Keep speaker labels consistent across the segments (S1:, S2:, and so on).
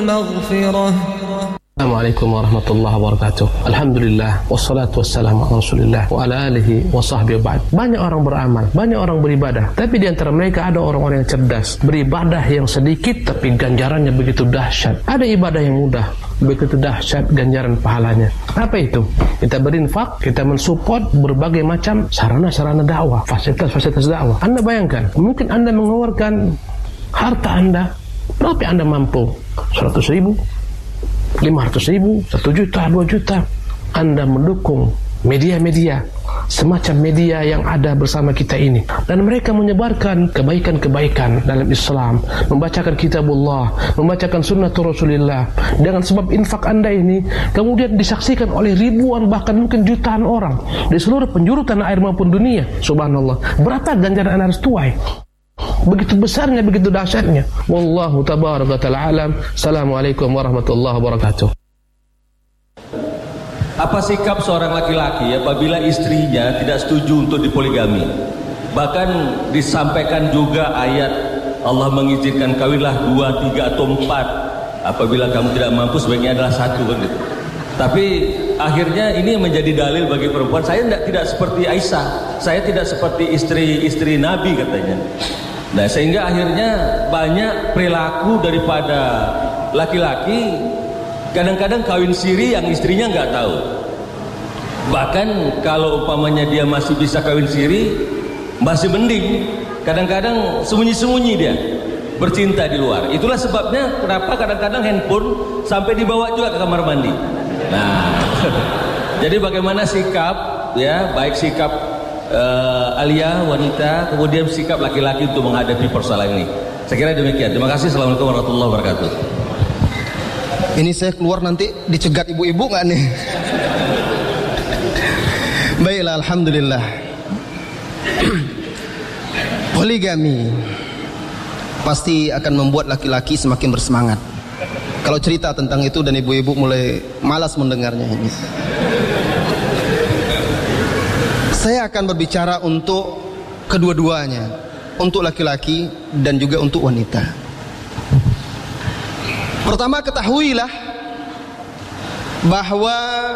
S1: مغفرة.
S2: Assalamualaikum warahmatullahi wabarakatuh. Alhamdulillah wassalatu wassalamu ala Rasulillah wa ala alihi wa sahbihi ba'd. Banyak orang beramal, banyak orang beribadah, tapi di antara mereka ada orang-orang yang cerdas, beribadah yang sedikit tapi ganjarannya begitu dahsyat. Ada ibadah yang mudah, begitu dahsyat ganjaran pahalanya. Apa itu? Kita berinfak, kita mensupport berbagai macam sarana-sarana dakwah, fasilitas-fasilitas dakwah. Anda bayangkan, mungkin Anda mengeluarkan harta Anda, berapa Anda mampu? 100.000, 500.000, 1 juta, 2 juta. Anda mendukung media-media, semacam media yang ada bersama kita ini, dan mereka menyebarkan kebaikan-kebaikan dalam Islam, membacakan kitabullah, membacakan sunnatul Rasulillah. Dengan sebab infak Anda ini kemudian disaksikan oleh ribuan, bahkan mungkin jutaan orang di seluruh penjuru tanah air maupun dunia. Subhanallah, berapa ganjaran Anda harus tuai? Begitu besarnya, begitu dahsyatnya. Wallahu tabaraka ta'ala alam. Assalamualaikum warahmatullahi wabarakatuh.
S3: Apa sikap seorang laki-laki apabila istrinya tidak setuju untuk dipoligami? Bahkan disampaikan juga ayat Allah mengizinkan kawinlah 2, 3 atau 4. Apabila kamu tidak mampu sebaiknya adalah 1 gitu. Tapi akhirnya ini menjadi dalil bagi perempuan. Saya tidak seperti Aisyah, saya tidak seperti istri Nabi katanya. Nah, sehingga akhirnya banyak perilaku daripada laki-laki, kadang-kadang kawin siri yang istrinya nggak tahu. Bahkan kalau umpamanya dia masih bisa kawin siri, masih mending. Kadang-kadang sembunyi-sembunyi dia bercinta di luar. Itulah sebabnya kenapa kadang-kadang handphone sampai dibawa juga ke kamar mandi. Nah, jadi bagaimana sikap, ya, baik sikap alia wanita, kemudian sikap laki-laki untuk menghadapi persoalan ini. Saya kira demikian. Terima kasih. Assalamualaikum warahmatullahi wabarakatuh.
S4: Ini saya keluar nanti dicegat ibu-ibu nggak nih? Baiklah, alhamdulillah. Poligami pasti akan membuat laki-laki semakin bersemangat. Kalau cerita tentang itu dan ibu-ibu mulai malas mendengarnya ini. Saya akan berbicara untuk kedua-duanya, untuk laki-laki dan juga untuk wanita. Pertama, ketahuilah bahwa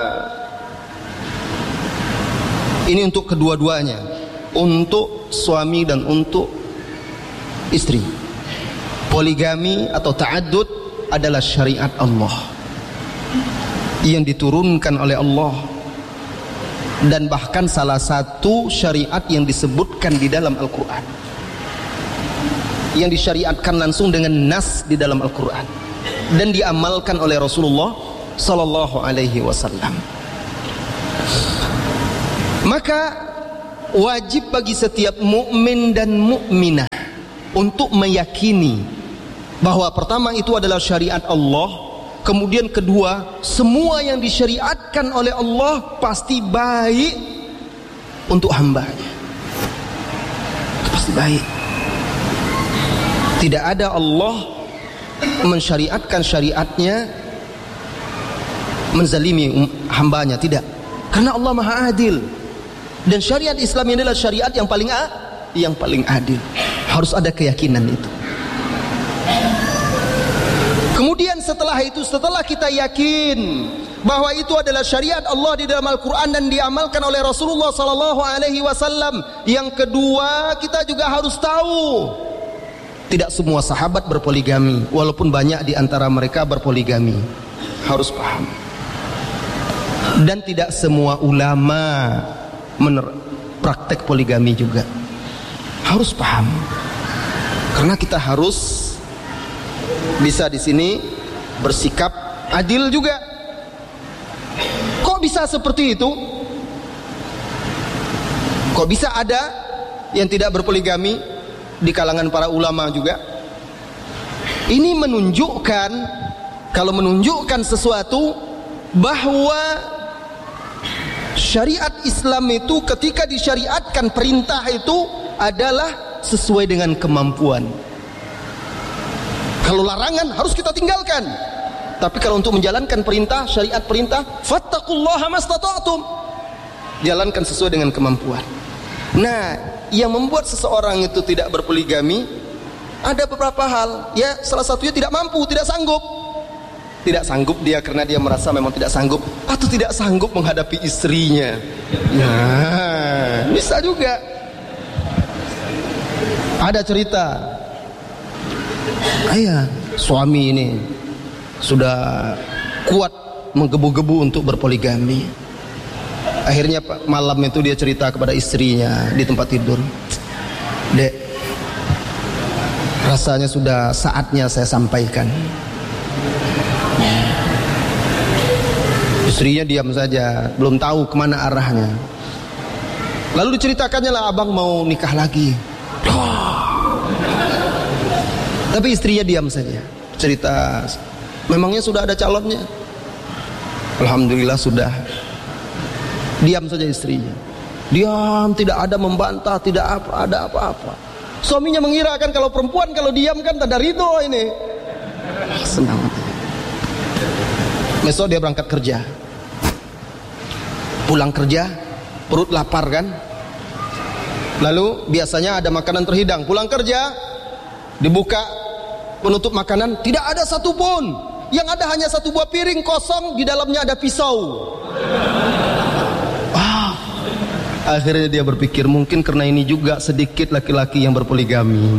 S4: ini untuk kedua-duanya, untuk suami dan untuk istri. Poligami atau ta'addud adalah syariat Allah yang diturunkan oleh Allah, dan bahkan salah satu syariat yang disebutkan di dalam Al-Quran, yang disyariatkan langsung dengan nas di dalam Al-Quran dan diamalkan oleh Rasulullah Sallallahu Alaihi Wasallam. Maka wajib bagi setiap mukmin dan mukminah untuk meyakini bahwa pertama itu adalah syariat Allah, kemudian kedua, semua yang disyariatkan oleh Allah pasti baik untuk hambanya. Pasti baik. Tidak ada Allah mensyariatkan syariatnya menzalimi hambanya, tidak. Karena Allah Maha Adil. Dan syariat Islam ini adalah syariat yang paling adil. Harus ada keyakinan itu. Kemudian setelah itu, setelah kita yakin bahwa itu adalah syariat Allah di dalam Al-Quran dan diamalkan oleh Rasulullah Sallallahu Alaihi Wasallam, yang kedua kita juga harus tahu tidak semua sahabat berpoligami, walaupun banyak di antara mereka berpoligami. Harus paham. Dan tidak semua ulama praktek poligami juga. Harus paham. Karena kita harus bisa di sini bersikap adil juga. Kok bisa seperti itu? Kok bisa ada yang tidak berpoligami di kalangan para ulama juga? Ini menunjukkan, kalau menunjukkan sesuatu, bahwa syariat Islam itu ketika disyariatkan perintah itu adalah sesuai dengan kemampuan. Kalau larangan harus kita tinggalkan. Tapi kalau untuk menjalankan perintah, syariat perintah, fattaqullaha mastata'tum, jalankan sesuai dengan kemampuan. Nah, yang membuat seseorang itu tidak berpoligami ada beberapa hal. Ya, salah satunya tidak mampu, tidak sanggup. Tidak sanggup dia karena dia merasa memang tidak sanggup, atau tidak sanggup menghadapi istrinya. Nah, bisa juga. Ada cerita, ayah suami ini sudah kuat menggebu-gebu untuk berpoligami. Akhirnya malam itu dia cerita kepada istrinya di tempat tidur, "Dek, rasanya sudah saatnya saya sampaikan." Istrinya diam saja, belum tahu kemana arahnya. Lalu diceritakannya lah, abang mau nikah lagi. Tapi istrinya diam saja. Cerita, memangnya sudah ada calonnya? Alhamdulillah sudah. Diam saja istrinya. Diam, tidak ada membantah, tidak ada apa-apa. Suaminya mengira kan kalau perempuan kalau diam kan tanda ridho ini. Senang. Besok dia berangkat kerja. Pulang kerja, perut lapar kan. Lalu biasanya ada makanan terhidang. Pulang kerja, dibuka penutup makanan, tidak ada satupun. Yang ada hanya satu buah piring kosong, di dalamnya ada pisau. Akhirnya dia berpikir, mungkin karena ini juga sedikit laki-laki yang berpoligami.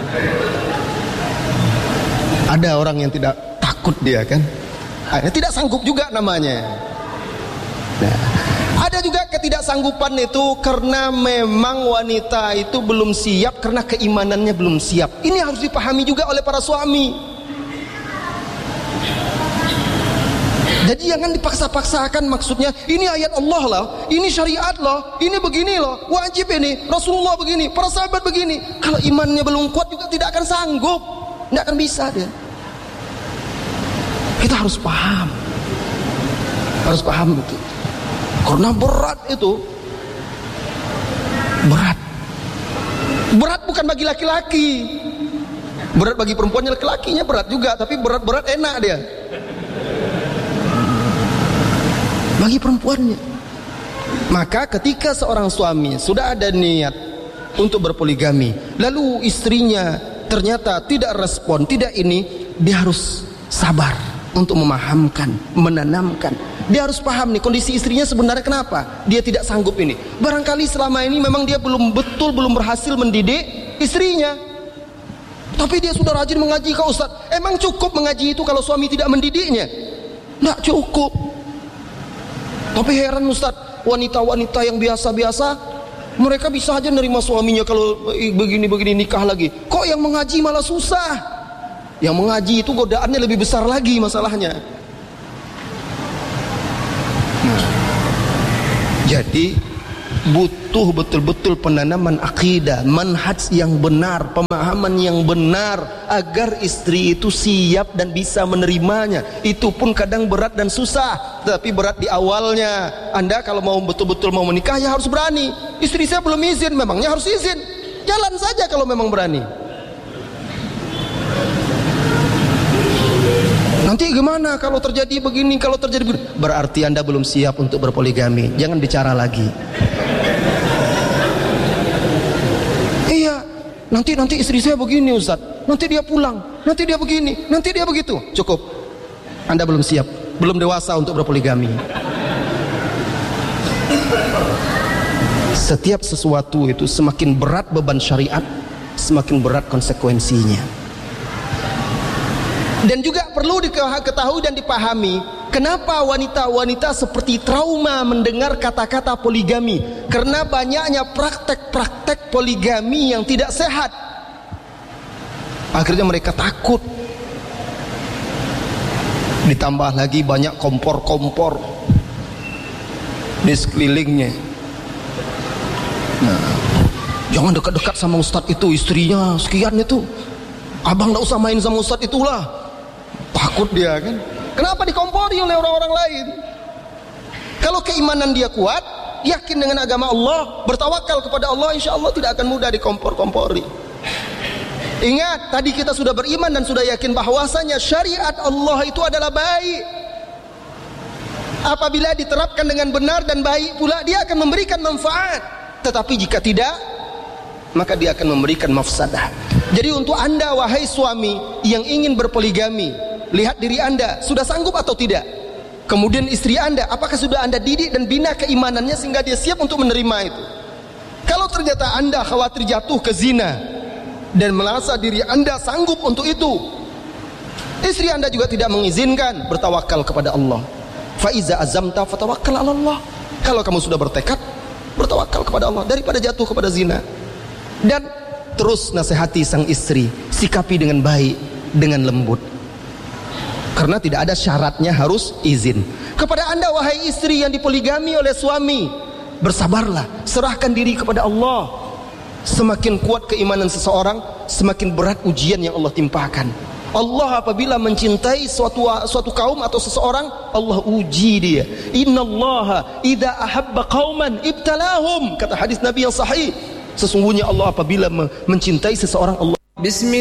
S4: Ada orang yang tidak takut dia kan, akhirnya tidak sanggup juga namanya. Nah, ada juga ketidaksanggupan itu karena memang wanita itu belum siap, karena keimanannya belum siap. Ini harus dipahami juga oleh para suami. Jadi jangan dipaksa-paksakan, maksudnya ini ayat Allah loh, ini syariat loh, ini begini loh, wajib ini, Rasulullah begini, para sahabat begini. Kalau imannya belum kuat juga tidak akan sanggup, tidak akan bisa dia. Kita harus paham itu, karena berat itu, berat bukan bagi laki-laki, berat bagi perempuannya, laki-lakinya berat juga, tapi berat enak dia. Bagi perempuannya. Maka ketika seorang suami sudah ada niat untuk berpoligami, lalu istrinya ternyata tidak respon, tidak ini, dia harus sabar untuk memahamkan, menanamkan. Dia harus paham nih kondisi istrinya sebenarnya kenapa dia tidak sanggup ini. Barangkali selama ini memang dia belum berhasil mendidik istrinya. Tapi dia sudah rajin mengaji ke Ustaz. Emang cukup mengaji itu kalau suami tidak mendidiknya? Tidak cukup. Tapi heran Ustaz, wanita-wanita yang biasa-biasa, mereka bisa aja nerima suaminya kalau begini-begini nikah lagi. Kok yang mengaji malah susah? Yang mengaji itu godaannya lebih besar lagi masalahnya. Jadi butuh betul-betul penanaman akidah, manhaj yang benar, pemahaman yang benar, agar istri itu siap dan bisa menerimanya. Itu pun kadang berat dan susah, tapi berat di awalnya. Anda kalau mau betul-betul mau menikah ya harus berani. Istri saya belum izin, memangnya harus izin? Jalan saja kalau memang berani. Nanti gimana kalau terjadi begini, kalau terjadi begini? Berarti Anda belum siap untuk berpoligami. Jangan bicara lagi. Iya, nanti istri saya begini Ustaz, nanti dia pulang, nanti dia begini, nanti dia begitu. Cukup, Anda belum siap, belum dewasa untuk berpoligami. Setiap sesuatu itu semakin berat beban syariat, semakin berat konsekuensinya. Dan juga perlu diketahui dan dipahami, kenapa wanita-wanita seperti trauma mendengar kata-kata poligami. Karena banyaknya praktek-praktek poligami yang tidak sehat. Akhirnya mereka takut. Ditambah lagi banyak kompor-kompor di sekelilingnya. Nah, jangan dekat-dekat sama ustadz itu, istrinya sekian itu. Abang gak usah main sama ustadz itulah. Takut dia kan. Kenapa dikompori oleh orang-orang lain? Kalau keimanan dia kuat, yakin dengan agama Allah, bertawakal kepada Allah, insya Allah tidak akan mudah dikompor-kompori. Ingat, tadi kita sudah beriman dan sudah yakin bahwasanya syariat Allah itu adalah baik. Apabila diterapkan dengan benar dan baik pula, dia akan memberikan manfaat. Tetapi jika tidak, maka dia akan memberikan mafsadah. Jadi untuk Anda wahai suami yang ingin berpoligami, lihat diri Anda, sudah sanggup atau tidak? Kemudian istri Anda, apakah sudah Anda didik dan bina keimanannya sehingga dia siap untuk menerima itu? Kalau ternyata Anda khawatir jatuh ke zina dan merasa diri Anda sanggup untuk itu, istri Anda juga tidak mengizinkan, bertawakal kepada Allah. Faiza azamta fatawakkal 'ala Allah. Kalau kamu sudah bertekad, bertawakal kepada Allah daripada jatuh kepada zina. Dan terus nasihati sang istri, sikapi dengan baik, dengan lembut. Karena tidak ada syaratnya harus izin. Kepada Anda wahai istri yang dipoligami oleh suami, bersabarlah, serahkan diri kepada Allah. Semakin kuat keimanan seseorang, semakin berat ujian yang Allah timpakan. Allah apabila mencintai suatu kaum atau seseorang, Allah uji dia. Innallaha idza ahabba qauman ibtalahum, kata hadis Nabi yang sahih. Sesungguhnya Allah apabila mencintai seseorang, Allah